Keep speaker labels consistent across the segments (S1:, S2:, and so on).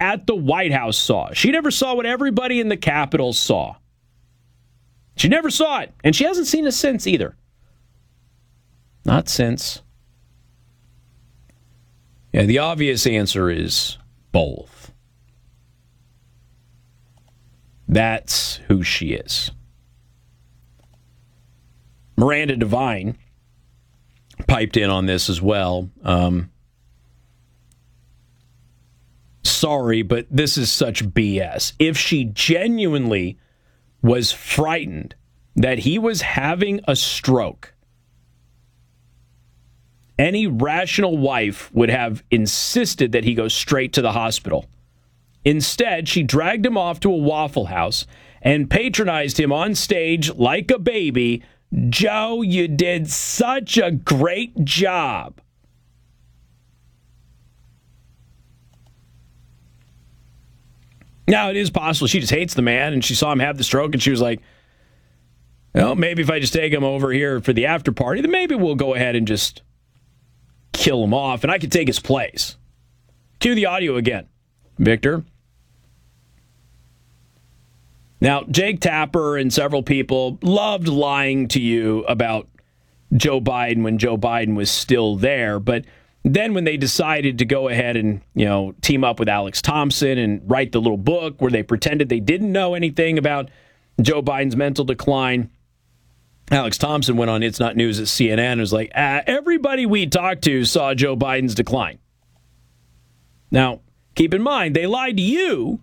S1: at the White House saw. She never saw what everybody in the Capitol saw. She never saw it, and she hasn't seen it since either. Not since. Yeah, the obvious answer is both. That's who she is. Miranda Devine piped in on this as well. Sorry, but this is such BS. If she genuinely was frightened that he was having a stroke, any rational wife would have insisted that he go straight to the hospital. Instead, she dragged him off to a Waffle House and patronized him on stage like a baby. Joe, you did such a great job. Now, it is possible she just hates the man and she saw him have the stroke and she was like, well, maybe if I just take him over here for the after party, then maybe we'll go ahead and just kill him off and I could take his place. Cue the audio again, Victor. Now, Jake Tapper and several people loved lying to you about Joe Biden when Joe Biden was still there, but then when they decided to go ahead and, team up with Alex Thompson and write the little book where they pretended they didn't know anything about Joe Biden's mental decline, Alex Thompson went on It's Not News at CNN and was like, everybody we talked to saw Joe Biden's decline. Now, keep in mind, they lied to you.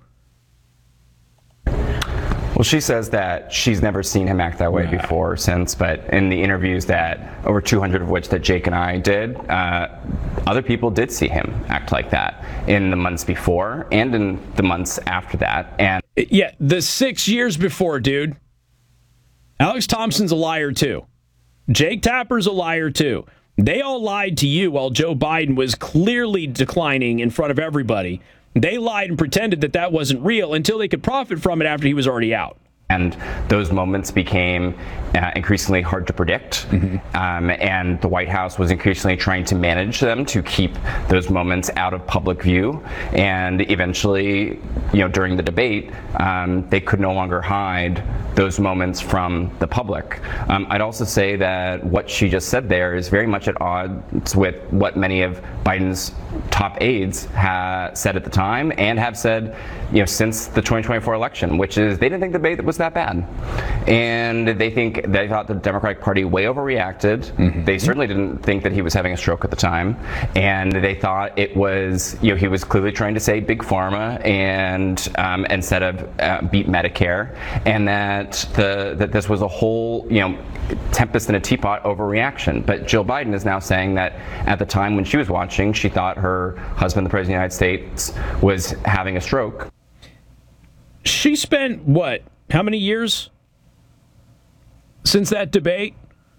S2: Well, she says that she's never seen him act that way before since, but in the interviews that, over 200 of which that Jake and I did, other people did see him act like that in the months before and in the months after that. And
S1: yeah, the 6 years before, dude. Alex Thompson's a liar, too. Jake Tapper's a liar, too. They all lied to you while Joe Biden was clearly declining in front of everybody. They lied and pretended that that wasn't real until they could profit from it after he was already out.
S2: And those moments became increasingly hard to predict. And the White House was increasingly trying to manage them to keep those moments out of public view. And eventually, during the debate, they could no longer hide those moments from the public. I'd also say that what she just said there is very much at odds with what many of Biden's top aides said at the time and have said, since the 2024 election, which is they didn't think the debate was that bad. And they thought the Democratic Party way overreacted. They certainly didn't think that he was having a stroke at the time. And they thought it was, he was clearly trying to say big pharma and instead of beat Medicare. And that this was a whole, tempest in a teapot overreaction. But Jill Biden is now saying that at the time when she was watching, she thought her husband, the President of the United States, was having a stroke.
S1: She spent, how many years since that debate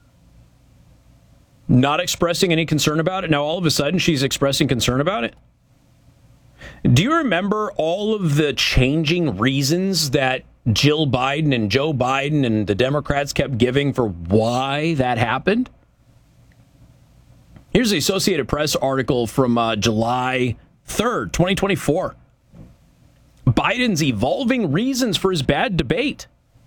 S1: not expressing any concern about it? Now, all of a sudden, she's expressing concern about it? Do you remember all of the changing reasons that Jill Biden and Joe Biden and the Democrats kept giving for why that happened? Here's the Associated Press article from July 3rd, 2024. Biden's evolving reasons for his bad debate.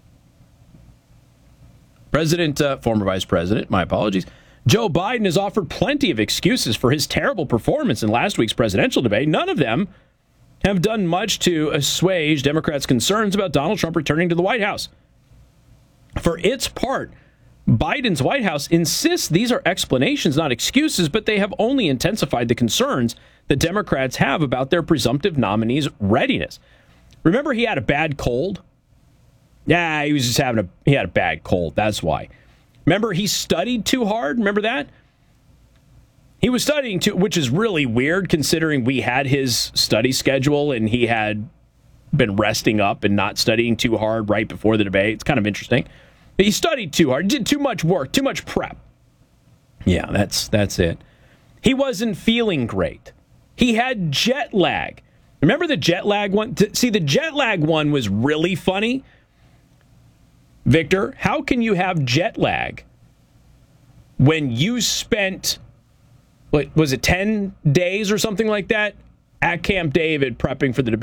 S1: Former Vice President, my apologies, Joe Biden has offered plenty of excuses for his terrible performance in last week's presidential debate. None of them have done much to assuage Democrats' concerns about Donald Trump returning to the White House. For its part, Biden's White House insists these are explanations, not excuses, but they have only intensified the concerns that Democrats have about their presumptive nominee's readiness. Remember, he had a bad cold? Yeah, he was just he had a bad cold. That's why. Remember, he studied too hard? Remember that? He was studying too, which is really weird considering we had his study schedule and he had been resting up and not studying too hard right before the debate. It's kind of interesting. He studied too hard, did too much work, too much prep. Yeah, that's it. He wasn't feeling great. He had jet lag. Remember the jet lag one? See, the jet lag one was really funny. Victor, how can you have jet lag when you spent, what was it, 10 days or something like that at Camp David prepping for the debate?